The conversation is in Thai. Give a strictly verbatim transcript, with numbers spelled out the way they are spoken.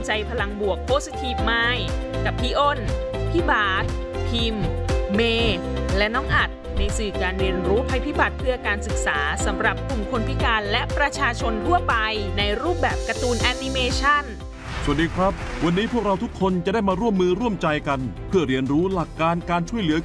ใจพลังบวก Positive Mind กับพี่อ้น พี่บาสพิมพ์ เมย์และน้องอัดในสื่อการเรียนรู้ภัยพิบัติเพื่อการศึกษาสำหรับกลุ่มคนพิการและประชาชนทั่วไปในรูปแบบการ์ตูนแอนิเมชันสวัสดีครับวันนี้พวกเราทุกคนจะได้มาร่วมมือร่วมใจกันเพื่อเรียนรู้หลักการการช่วยเหลือ